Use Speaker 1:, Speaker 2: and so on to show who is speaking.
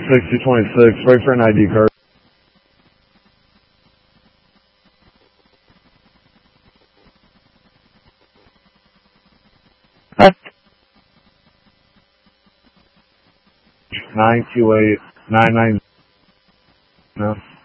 Speaker 1: 6026, wait for an ID card.
Speaker 2: What?
Speaker 1: 928-990. No.